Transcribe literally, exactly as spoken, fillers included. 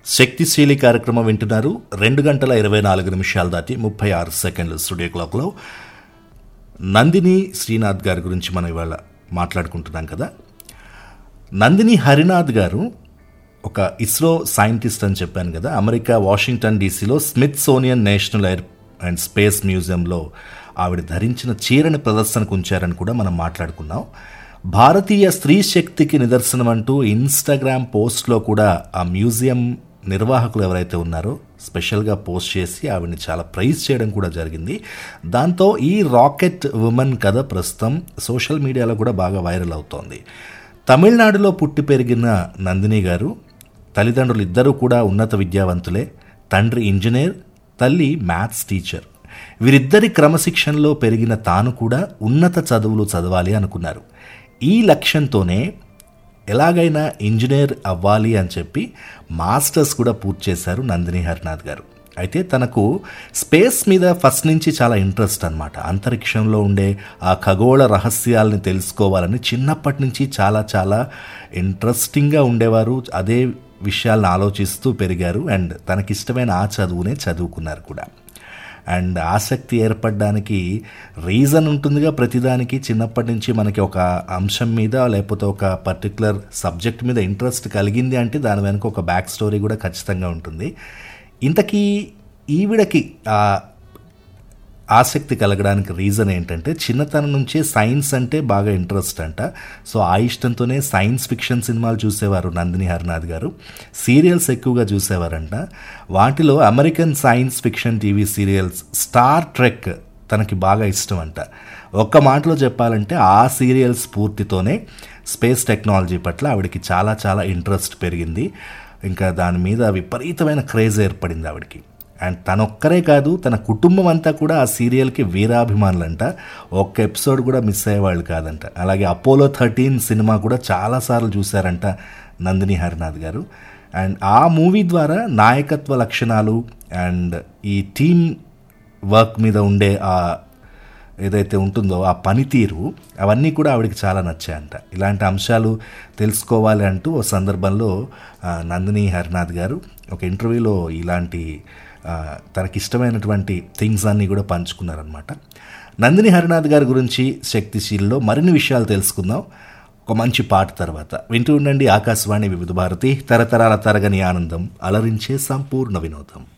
శక్తిశీలి కార్యక్రమం వింటున్నారు. రెండు గంటల ఇరవై నాలుగు నిమిషాలు దాటి ముప్పై ఆరు సెకండ్లు స్టూడియో క్లాక్లో. నందిని శ్రీనాథ్ గారి గురించి మనం ఇవాళ మాట్లాడుకుంటున్నాం కదా. నందిని హరినాథ్ గారు ఒక ఇస్రో సైంటిస్ట్ అని చెప్పాను కదా. America Washington డీసీలో Smithsonian national air and space మ్యూజియంలో ఆవిడ ధరించిన చీరని ప్రదర్శనకు ఉంచారని కూడా మనం మాట్లాడుకున్నాం. భారతీయ స్త్రీ శక్తికి నిదర్శనం అంటూ ఇన్స్టాగ్రామ్ పోస్ట్లో కూడా ఆ మ్యూజియం నిర్వాహకులు ఎవరైతే ఉన్నారో స్పెషల్గా పోస్ట్ చేసి ఆవిడని చాలా ప్రైజ్ చేయడం కూడా జరిగింది. దాంతో ఈ రాకెట్ ఉమెన్ కథ ప్రస్తుతం సోషల్ మీడియాలో కూడా బాగా వైరల్ అవుతోంది. తమిళనాడులో పుట్టి పెరిగిన నందిని గారు తల్లిదండ్రులు ఇద్దరూ కూడా ఉన్నత విద్యావంతులే. తండ్రి ఇంజనీర్, తల్లి మ్యాథ్స్ టీచర్. వీరిద్దరి క్రమశిక్షణలో పెరిగిన తాను కూడా ఉన్నత చదువులు చదవాలి అనుకున్నారు. ఈ లక్ష్యంతోనే ఎలాగైనా ఇంజనీర్ అవ్వాలి అని చెప్పి మాస్టర్స్ కూడా పూర్తి చేశారు నందిని హరినాథ్ గారు. అయితే తనకు స్పేస్ మీద ఫస్ట్ నుంచి చాలా ఇంట్రెస్ట్ అనమాట. అంతరిక్షంలో ఉండే ఆ ఖగోళ రహస్యాలని తెలుసుకోవాలని చిన్నప్పటి నుంచి చాలా చాలా ఇంట్రెస్టింగ్గా ఉండేవారు. అదే విషయాలను ఆలోచిస్తూ పెరిగారు. అండ్ తనకిష్టమైన ఆ చదువునే చదువుకున్నారు కూడా. అండ్ ఆసక్తి ఏర్పడడానికి రీజన్ ఉంటుందిగా ప్రతిదానికి. చిన్నప్పటి నుంచి మనకి ఒక అంశం మీద లేకపోతే ఒక పర్టికులర్ సబ్జెక్ట్ మీద ఇంట్రెస్ట్ కలిగింది అంటే దాని వెనుక ఒక బ్యాక్ స్టోరీ కూడా ఖచ్చితంగా ఉంటుంది. ఇంతకీ ఈవిడకి ఆ ఆసక్తి కలగడానికి రీజన్ ఏంటంటే చిన్నతనం నుంచే సైన్స్ అంటే బాగా ఇంట్రెస్ట్ అంట. సో ఆ ఇష్టంతోనే సైన్స్ ఫిక్షన్ సినిమాలు చూసేవారు నందిని హరినాథ్ గారు. సీరియల్స్ ఎక్కువగా చూసేవారంట. వాటిలో American science fiction TV serials star trek తనకి బాగా ఇష్టం అంట. ఒక్క మాటలో చెప్పాలంటే ఆ సీరియల్స్ స్ఫూర్తితోనే స్పేస్ టెక్నాలజీ పట్ల ఆవిడకి చాలా చాలా ఇంట్రెస్ట్ పెరిగింది. ఇంకా దాని మీద విపరీతమైన క్రేజ్ ఏర్పడింది ఆవిడకి. అండ్ తనొక్కరే కాదు, తన కుటుంబం అంతా కూడా ఆ సీరియల్కి వీరాభిమానులంట. ఒక్క ఎపిసోడ్ కూడా మిస్ అయ్యేవాళ్ళు కాదంట. అలాగే అపోలో థర్టీన్ సినిమా కూడా చాలాసార్లు చూశారంట నందిని హరినాథ్ గారు. అండ్ ఆ మూవీ ద్వారా నాయకత్వ లక్షణాలు అండ్ ఈ టీమ్ వర్క్ మీద ఉండే ఆ ఏదైతే ఉంటుందో ఆ పనితీరు అవన్నీ కూడా ఆవిడకి చాలా నచ్చాయంట. ఇలాంటి అంశాలు తెలుసుకోవాలి అంటూ ఓ సందర్భంలో నందిని హరినాథ్ గారు ఒక ఇంటర్వ్యూలో ఇలాంటి తనకిష్టమైనటువంటి థింగ్స్ అన్నీ కూడా పంచుకున్నారనమాట. నందిని హరినాథ్ గారి గురించి శక్తిశీల్లో మరిన్ని విషయాలు తెలుసుకుందాం ఒక మంచి పాట తర్వాత. వింటూ ఉండండి ఆకాశవాణి వివిధ భారతి, తరతరాల తరగని ఆనందం, అలరించే సంపూర్ణ వినోదం.